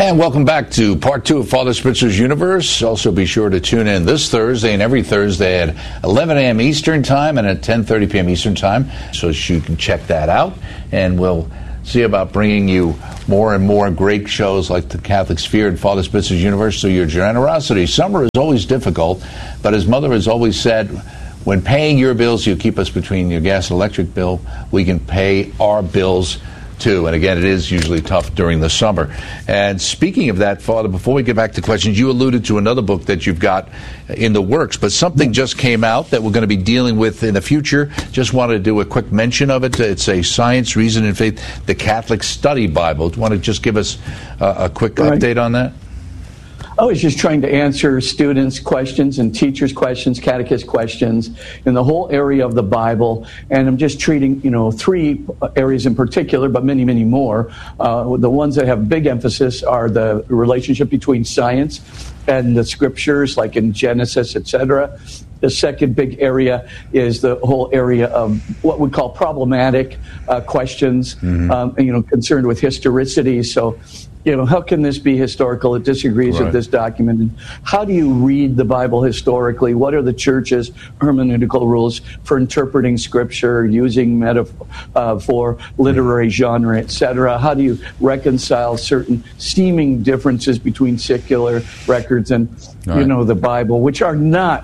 And welcome back to part 2 of Father Spitzer's Universe. Also be sure to tune in this Thursday and every Thursday at 11 a.m. Eastern Time and at 10:30 p.m. Eastern Time, so you can check that out. And we'll see about bringing you more and more great shows like the Catholic Sphere and Father Spitzer's Universe through your generosity. Summer is always difficult, but as Mother has always said, when paying your bills, you keep us between your gas and electric bill. We can pay our bills too. And again, it is usually tough during the summer. And speaking of that, Father, before we get back to questions, you alluded to another book that you've got in the works, but something just came out that we're going to be dealing with in the future. Just wanted to do a quick mention of it. It's a Science, Reason, and Faith, the Catholic Study Bible. Do you want to just give us a quick update on that? I was just trying to answer students' questions and teachers' questions, catechist questions in the whole area of the Bible. And I'm just treating, 3 areas in particular, but many, many more. The ones that have big emphasis are the relationship between science and the scriptures, like in Genesis, etc. The second big area is the whole area of what we call problematic questions, concerned with historicity. So, how can this be historical? It disagrees with this document. And how do you read the Bible historically? What are the church's hermeneutical rules for interpreting Scripture, using metaphor, literary genre, etc.? How do you reconcile certain seeming differences between secular records and, the Bible, which are not,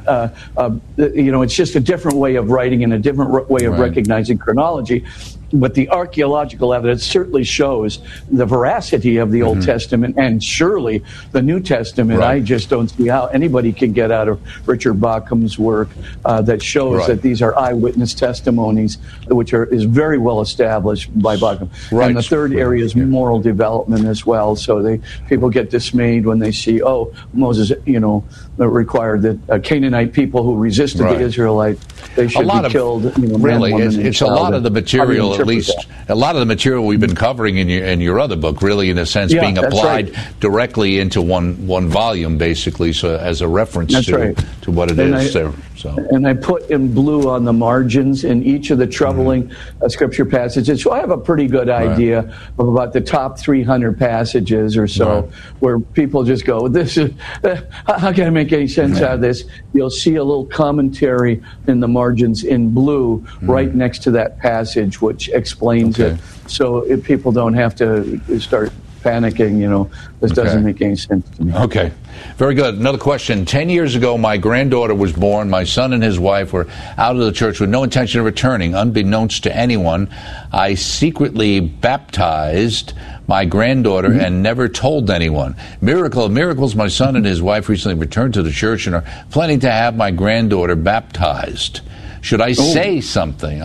it's just a different way of writing and a different way of recognizing chronology. But the archaeological evidence certainly shows the veracity of the Old Testament and surely the New Testament. I just don't see how anybody can get out of Richard Bauckham's work that shows that these are eyewitness testimonies, which is very well established by Bauckham. And the third area is moral development as well. So people get dismayed when they see, Moses, required that Canaanite people who resisted the Israelites, they should be killed. It's a lot of the material. At least a lot of the material we've been covering in your other book, really, in a sense, being applied directly into one volume, basically, so as a reference to what it is there. So. And I put in blue on the margins in each of the troubling scripture passages. So I have a pretty good idea of about the top 300 passages or so where people just go, "This is how can I make any sense out of this?" You'll see a little commentary in the margins in blue right next to that passage, which explains it. So if people don't have to start panicking, this doesn't make any sense to me. Okay. Very good. Another question. 10 years ago, my granddaughter was born. My son and his wife were out of the church with no intention of returning. Unbeknownst to anyone, I secretly baptized my granddaughter and never told anyone. Miracle of miracles, my son and his wife recently returned to the church and are planning to have my granddaughter baptized. Should I say something?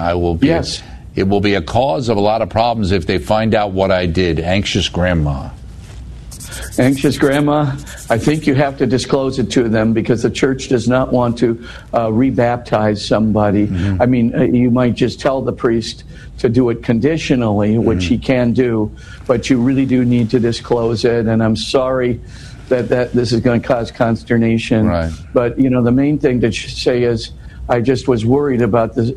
It will be a cause of a lot of problems if they find out what I did. Anxious grandma. Anxious grandma, I think you have to disclose it to them because the church does not want to rebaptize somebody. I mean, you might just tell the priest to do it conditionally, which he can do, but you really do need to disclose it. And I'm sorry that this is going to cause consternation. But, the main thing to say is I just was worried about this,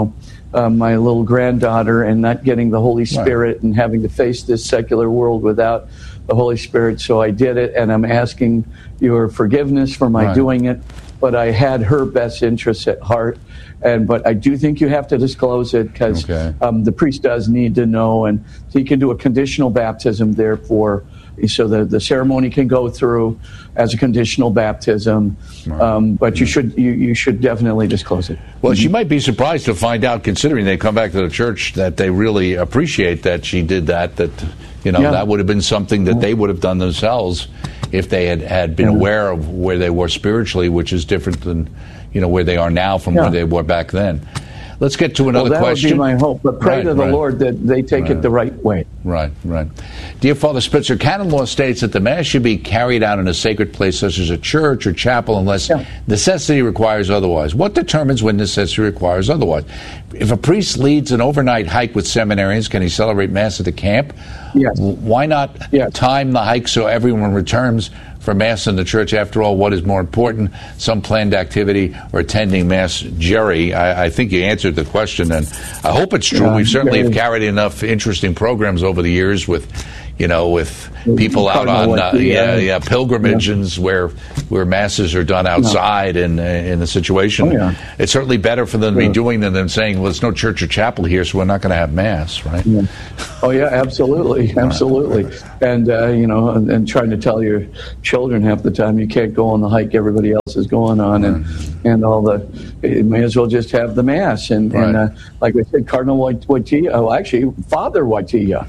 my little granddaughter and not getting the Holy Spirit and having to face this secular world without the Holy Spirit. So I did it, and I'm asking your forgiveness for my doing it. But I had her best interests at heart. But I do think you have to disclose it because the priest does need to know, and he can do a conditional baptism, therefore, so the ceremony can go through as a conditional baptism. But you should definitely disclose it. Well, she might be surprised to find out, considering they come back to the church, that they really appreciate that she did that. That that would have been something that they would have done themselves if they had been aware of where they were spiritually, which is different than where they are now from where they were back then. Let's get to another question. That would be my hope, but pray to the Lord that they take it the right way. Right. Dear Father Spitzer, canon law states that the Mass should be carried out in a sacred place such as a church or chapel unless necessity requires otherwise. What determines when necessity requires otherwise? If a priest leads an overnight hike with seminarians, can he celebrate Mass at the camp? Yes. Why not time the hike so everyone returns for Mass in the church? After all, what is more important, some planned activity or attending Mass? Jerry, I think you answered the question, and I hope it's true. We certainly have carried enough interesting programs over the years with, with people out on pilgrimages where masses are done outside in the situation. It's certainly better for them to be doing than saying, well, there's no church or chapel here, so we're not going to have mass, right? Oh yeah, absolutely. And and trying to tell your children half the time you can't go on the hike everybody else is going on, and all you may as well just have the mass. And like I said, Cardinal Wojtyla, Father Wojtyla,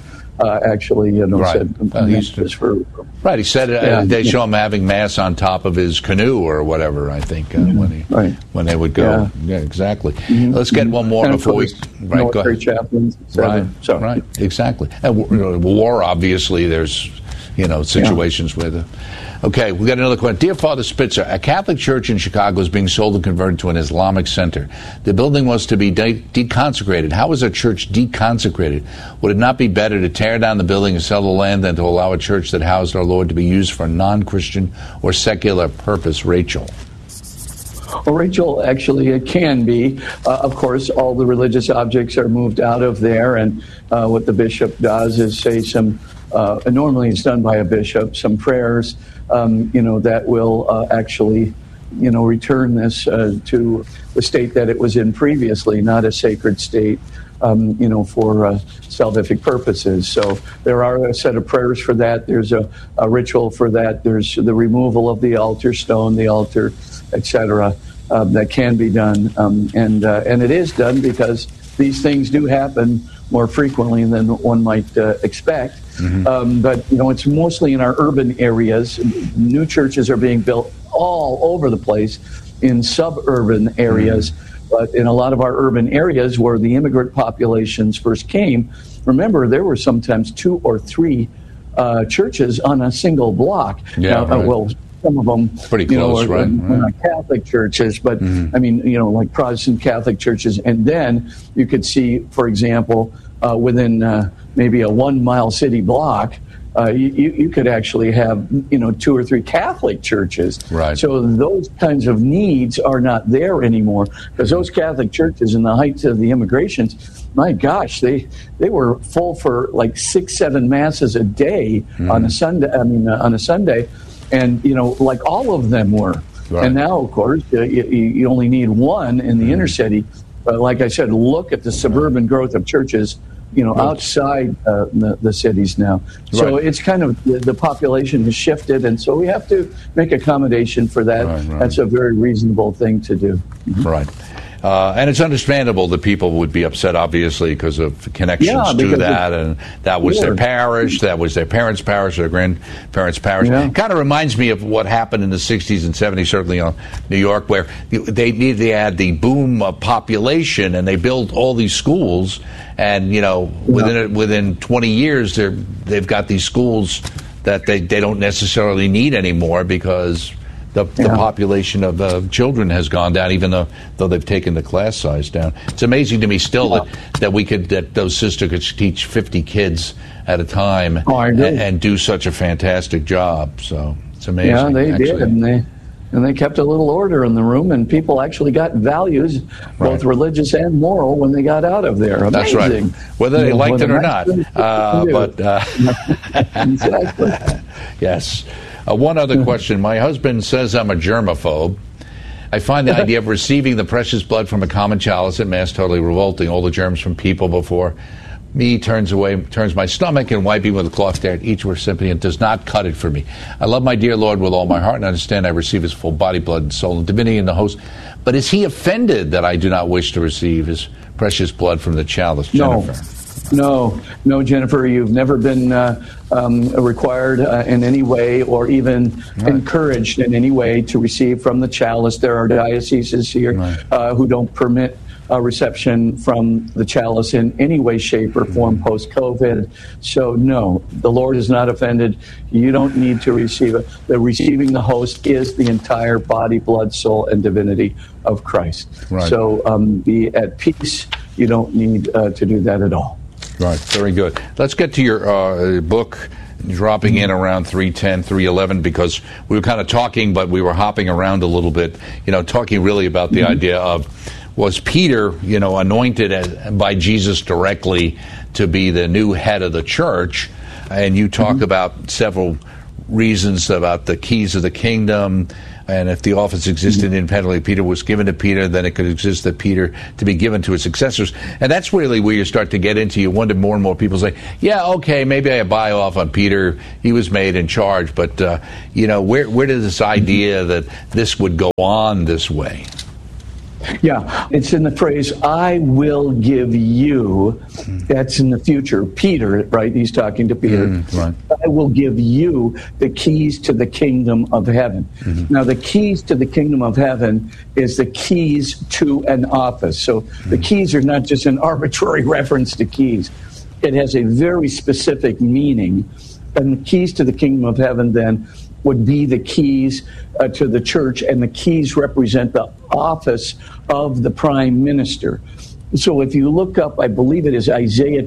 said he said they show him having mass on top of his canoe or whatever, I think, when they would go. Yeah, exactly. Let's get one more before we military chaplains, right, exactly. And war, obviously, there's situations where Okay, we got another question. Dear Father Spitzer, a Catholic church in Chicago is being sold and converted to an Islamic center. The building was to be deconsecrated. How is a church deconsecrated? Would it not be better to tear down the building and sell the land than to allow a church that housed our Lord to be used for a non-Christian or secular purpose? Rachel. Well, Rachel, actually, it can be. Of course, all the religious objects are moved out of there, and what the bishop does is say some, normally it's done by a bishop, some prayers, that will actually, return this to the state that it was in previously, not a sacred state, for salvific purposes. So there are a set of prayers for that. There's a ritual for that. There's the removal of the altar stone, the altar, etc. That can be done, and it is done because these things do happen more frequently than one might expect. But it's mostly in our urban areas. New churches are being built all over the place in suburban areas. But in a lot of our urban areas where the immigrant populations first came, remember, there were sometimes 2 or 3 churches on a single block. Some of them pretty close, are not Catholic churches, but I mean, like Protestant Catholic churches. And then you could see, for example, within maybe a 1 mile city block, you could actually have 2 or 3 Catholic churches. Right. So those kinds of needs are not there anymore, because those Catholic churches in the height of the immigrations, my gosh, they were full for like 6-7 masses a day on a Sunday. On a Sunday. And, like all of them were. Right. And now, of course, you only need one in the inner city. But like I said, look at the suburban growth of churches, outside the cities now. So it's kind of, the population has shifted, and so we have to make accommodation for that. Right. That's a very reasonable thing to do. Right. And it's understandable that people would be upset, obviously, because of connections to that, and that was their parish, that was their parents' parish, their grandparents' parish. It kind of reminds me of what happened in the 60s and 70s, certainly in New York, where they needed to add the boom of population, and they built all these schools, and, within 20 years, they've got these schools that they don't necessarily need anymore because the population of children has gone down, even though they've taken the class size down. It's amazing to me still that those sisters could teach 50 kids at a time and do such a fantastic job. So it's amazing. Yeah, they did, and they kept a little order in the room, and people actually got values, both religious and moral, when they got out of there. Amazing. That's right. Whether they liked it or not. Exactly. Yes. One other question. My husband says I'm a germaphobe. I find the idea of receiving the precious blood from a common chalice at Mass totally revolting. All the germs from people before me turns my stomach, and wiping with a cloth there at each recipient does not cut it for me. I love my dear Lord with all my heart and understand I receive his full body, blood, and soul and divinity in the host. But is he offended that I do not wish to receive his precious blood from the chalice, Jennifer? No, Jennifer, you've never been required in any way or even encouraged in any way to receive from the chalice. There are dioceses here who don't permit reception from the chalice in any way, shape, or form post-COVID. So, no, the Lord is not offended. You don't need to receive it. Receiving the host is the entire body, blood, soul, and divinity of Christ. Right. So be at peace. You don't need to do that at all. Right, very good. Let's get to your book, dropping in around 310, 311, because we were kind of talking, but we were hopping around a little bit, talking really about the idea of, was Peter, anointed by Jesus directly to be the new head of the church? and you talk about several reasons about the keys of the kingdom, and if the office existed independently, Peter was given to Peter, then it could exist that Peter to be given to his successors. And that's really where you start to get into, you wonder more and more people say, yeah, okay, maybe I buy off on Peter, he was made in charge, but where did this idea that this would go on this way? Yeah, it's in the phrase, I will give you, that's in the future. Peter, right, he's talking to Peter. Right. I will give you the keys to the kingdom of heaven. Now, the keys to the kingdom of heaven is the keys to an office. So the keys are not just an arbitrary reference to keys. It has a very specific meaning. And the keys to the kingdom of heaven then would be the keys to the church, and the keys represent the office of the prime minister. So if you look up, I believe it is Isaiah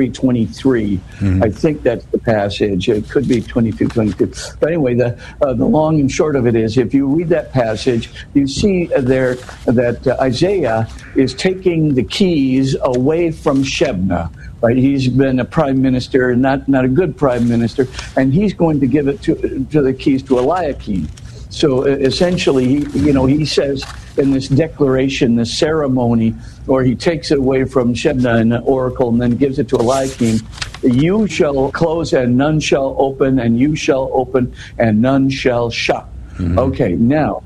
23:23. I think that's the passage. It could be 22:22. But anyway, the long and short of it is, if you read that passage, you see there that Isaiah is taking the keys away from Shebna. Right, he's been a prime minister, not a good prime minister, and he's going to give it to the keys to Eliakim. So essentially, he says in this declaration, this ceremony, or he takes it away from Shebna and the oracle, and then gives it to Eliakim. You shall close and none shall open, and you shall open and none shall shut. Okay, now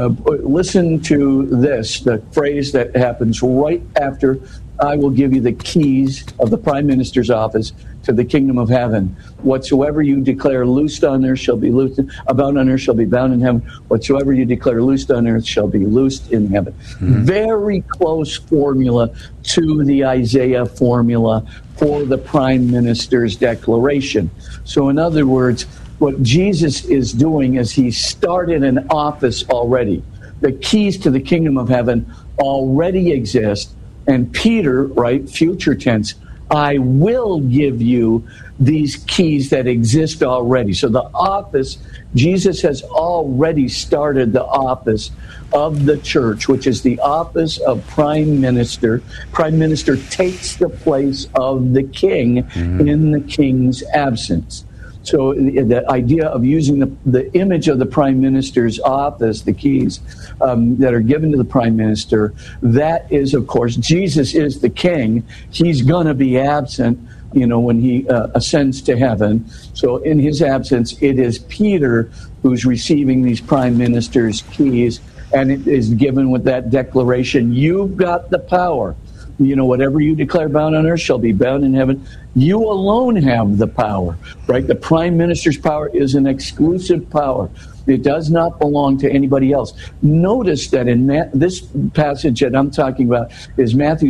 listen to this, the phrase that happens right after I will give you the keys of the prime minister's office to the kingdom of heaven. Whatsoever you declare loosed on earth shall be loosed, bound on earth shall be bound in heaven. Whatsoever you declare loosed on earth shall be loosed in heaven. Very close formula to the Isaiah formula for the prime minister's declaration. So in other words, what Jesus is doing is he started an office already. The keys to the kingdom of heaven already exist. And Peter, right, future tense, I will give you these keys that exist already. So the office, Jesus has already started the office of the church, which is the office of prime minister. Prime minister takes the place of the king in the king's absence. So the idea of using the image of the prime minister's office, the keys that are given to the prime minister, that is, of course, Jesus is the king. He's going to be absent, when he ascends to heaven. So in his absence, it is Peter who's receiving these prime minister's keys, and it is given with that declaration, you've got the power. Whatever you declare bound on earth shall be bound in heaven. You alone have the power, right? The prime minister's power is an exclusive power. It does not belong to anybody else. Notice that in this passage that I'm talking about is Matthew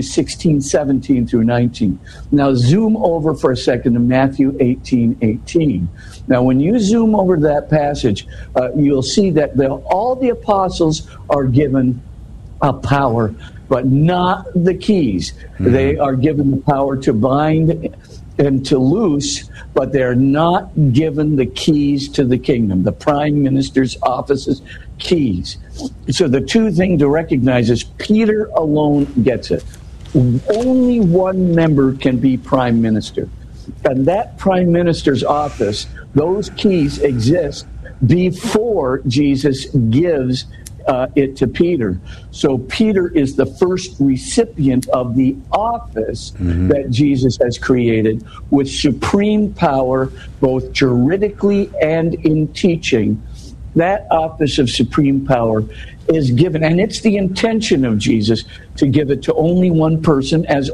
16:17 through 19. Now zoom over for a second to Matthew 18:18. Now when you zoom over that passage, you'll see that all the apostles are given a power, but not the keys. They are given the power to bind and to loose, but they're not given the keys to the kingdom, the prime minister's office's keys. So the two things to recognize is Peter alone gets it. Only one member can be prime minister. And that prime minister's office, those keys exist before Jesus gives it to Peter. So Peter is the first recipient of the office that Jesus has created with supreme power, both juridically and in teaching. That office of supreme power is given, and it's the intention of Jesus to give it to only one person, as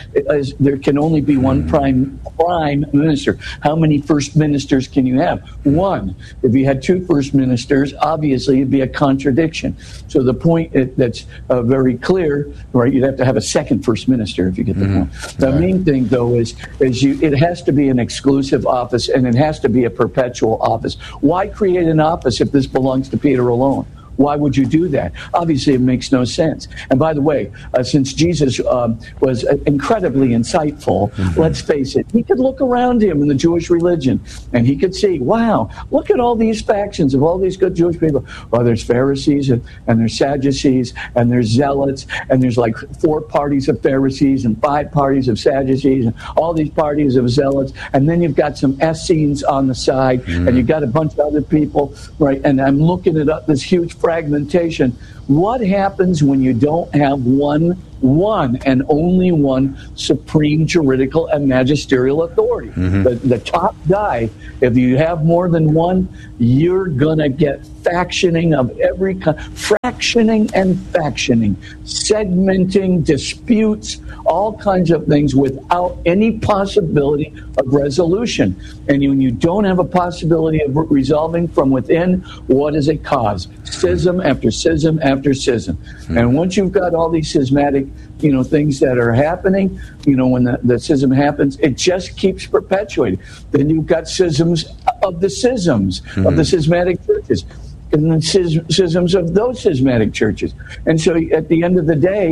there can only be one prime minister. How many first ministers can you have? One. If you had two first ministers, obviously it'd be a contradiction. So the point that's very clear, right? You'd have to have a second first minister if you get the point. The main thing, though, is it has to be an exclusive office, and it has to be a perpetual office. Why create an office if this belongs to Peter alone? Why would you do that? Obviously, it makes no sense. And by the way, since Jesus was incredibly insightful, let's face it, he could look around him in the Jewish religion, and he could see, wow, look at all these factions of all these good Jewish people. Well, there's Pharisees, and there's Sadducees, and there's Zealots, and there's like 4 parties of Pharisees and 5 parties of Sadducees, and all these parties of Zealots, and then you've got some Essenes on the side, and you've got a bunch of other people, right? And I'm looking at this huge fragmentation. What happens when you don't have one and only one supreme juridical and magisterial authority? The top guy, if you have more than one, you're going to get factioning of every kind, fractioning and factioning, segmenting, disputes, all kinds of things without any possibility of resolution. And when you don't have a possibility of resolving from within, what does it cause? Schism after schism after schism. And once you've got all these schismatic, things that are happening, when the schism happens, it just keeps perpetuating. Then you've got schisms of the schisms of the schismatic churches, and then schisms of those schismatic churches. And so at the end of the day,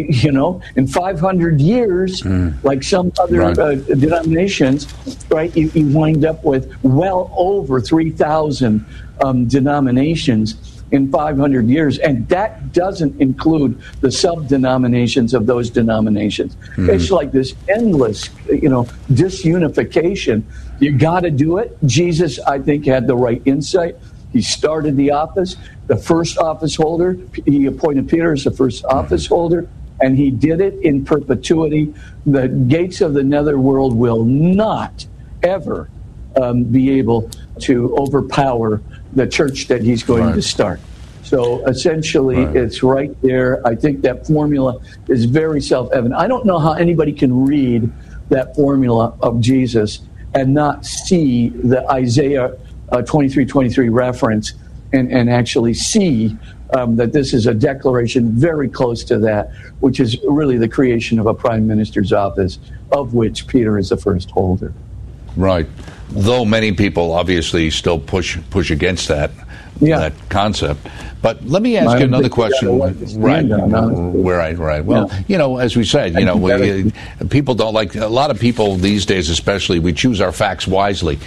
in 500 years, like some other denominations, right, you wind up with well over 3,000 denominations in 500 years, and that doesn't include the sub-denominations of those denominations. It's like this endless, disunification. You got to do it. Jesus, I think, had the right insight. He started the office. The first office holder, he appointed Peter as the first office holder, and he did it in perpetuity. The gates of the netherworld will not ever be able to overpower the church that he's going to start. So essentially, it's right there. I think that formula is very self-evident. I don't know how anybody can read that formula of Jesus and not see the Isaiah 23:23 reference and actually see that this is a declaration very close to that, which is really the creation of a prime minister's office, of which Peter is the first holder. Right. Though many people obviously still push against that concept. But let me ask you another question. Right. Well, as we said, people don't like, a lot of people these days especially, we choose our facts wisely.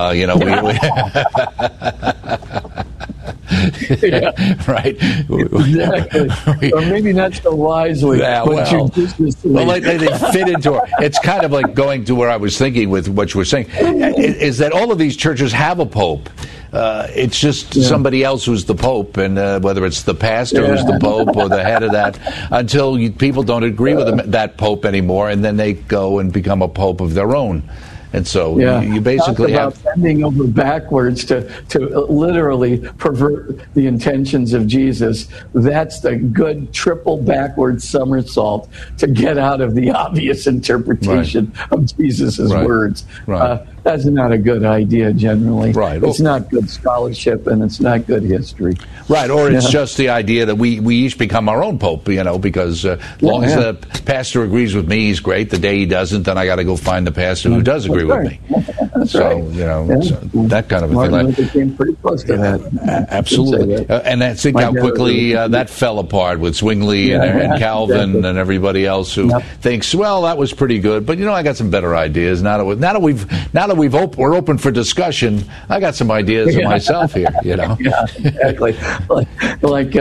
Right. Exactly. Or maybe not so wisely. Yeah, well, they fit into it. It's kind of like going to where I was thinking with what you were saying, is that all of these churches have a pope. It's just somebody else who's the pope, and whether it's the pastor who's the pope or the head of that, until people don't agree with that pope anymore, and then they go and become a pope of their own. And so you basically have bending over backwards to literally pervert the intentions of Jesus. That's the good triple backward somersault to get out of the obvious interpretation of Jesus's words. That's not a good idea generally. It's not good scholarship, and it's not good history. Or it's just the idea that we each become our own pope, because as long as the pastor agrees with me, he's great. The day he doesn't, then I got to go find the pastor who does agree with me. So, that kind of a thing. Martin Luther came pretty close to that. Absolutely. And I think how quickly that fell apart with Zwingli and Calvin and everybody else who thinks, well, that was pretty good, but I got some better ideas. Now that we're open for discussion, I got some ideas of myself here. Yeah, exactly. like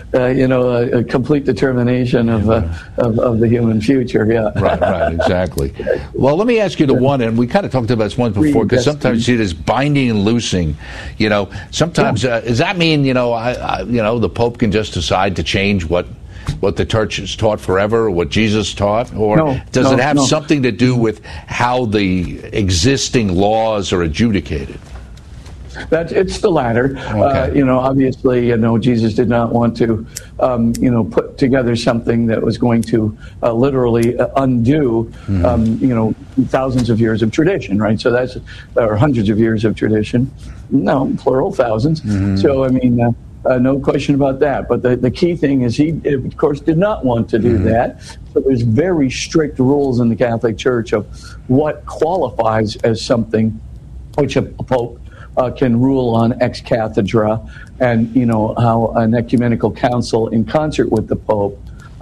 a complete determination of the human future. Right, exactly. Well, let me ask you the one, and we kind of talked about this once before, because sometimes you see this binding and loosing. Sometimes does that mean the Pope can just decide to change what the church has taught forever, or what Jesus taught, or does it have something to do with how the existing laws are adjudicated? It's the latter. Okay. Obviously, Jesus did not want to, put together something that was going to literally undo, thousands of years of tradition, right? So that's, or hundreds of years of tradition. No, plural, thousands. So, no question about that. But the key thing is he, of course, did not want to do that. So there's very strict rules in the Catholic Church of what qualifies as something which a pope can rule on ex cathedra, and how an ecumenical council in concert with the Pope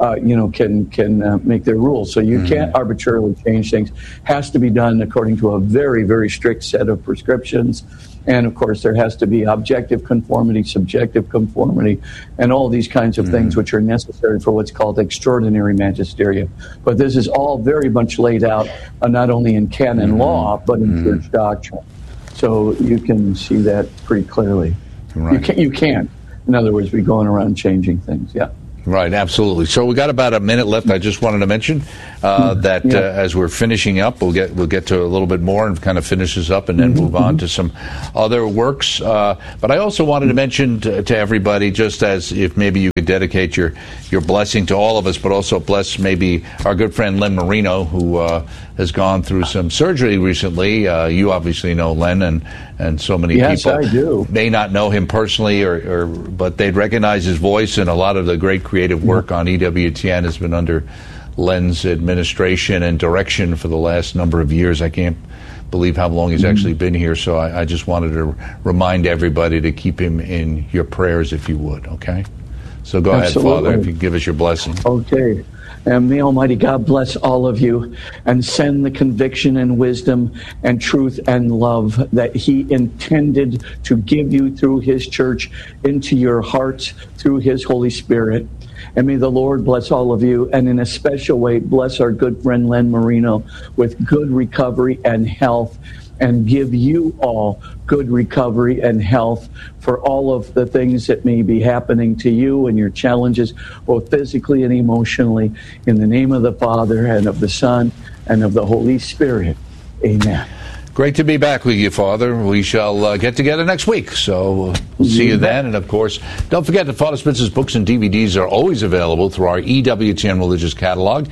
can make their rules. So you can't arbitrarily change things. Has to be done according to a very, very strict set of prescriptions. And, of course, there has to be objective conformity, subjective conformity, and all these kinds of things which are necessary for what's called extraordinary magisterium. But this is all very much laid out not only in canon law, but in church doctrine. So you can see that pretty clearly. Right. You can't. In other words, be going around changing things. Yeah. Right, absolutely. So we got about a minute left. I just wanted to mention that as we're finishing up, we'll get to a little bit more and kind of finish this up, and then move on to some other works. But I also wanted to mention to everybody, just as if maybe you could dedicate your blessing to all of us, but also bless maybe our good friend Len Marino, who has gone through some surgery recently. You obviously know Len, and so many people I do. May not know him personally, but they'd recognize his voice, and a lot of the great creative work on EWTN has been under Len's administration and direction for the last number of years. I can't believe how long he's actually been here, so I just wanted to remind everybody to keep him in your prayers, if you would, okay? So go ahead, Father, if you give us your blessing. Okay. And may Almighty God bless all of you and send the conviction and wisdom and truth and love that He intended to give you through His church into your hearts through His Holy Spirit. And may the Lord bless all of you, and in a special way bless our good friend Len Marino with good recovery and health, and give you all good recovery and health for all of the things that may be happening to you and your challenges, both physically and emotionally. In the name of the Father, and of the Son, and of the Holy Spirit. Amen. Great to be back with you, Father. We shall get together next week, so we'll see you then. And, of course, don't forget that Father Spitzer's books and DVDs are always available through our EWTN Religious Catalog,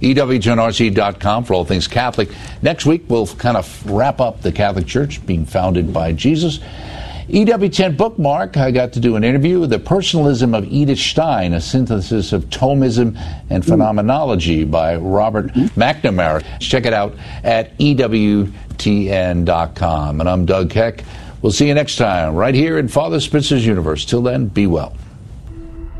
EWTNRC.com for all things Catholic. Next week, we'll kind of wrap up the Catholic Church being founded by Jesus. EWTN Bookmark, I got to do an interview with The Personalism of Edith Stein, a synthesis of Thomism and Phenomenology by Robert McNamara. Check it out at EWTN.com. And I'm Doug Keck. We'll see you next time right here in Father Spitzer's Universe. Till then, be well.